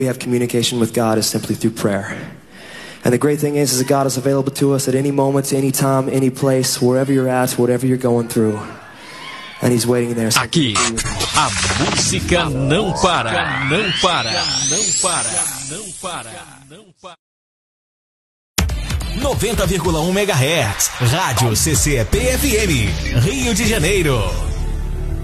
We have communication with God is simply through prayer. And the great thing is that God is available to us at any moment, any time, any place, wherever you're at, whatever you're going through. And He's waiting there. Aqui, a música não para, não para, não para, não para, não para. 90,1 MHz, Rádio CCP FM, Rio de Janeiro.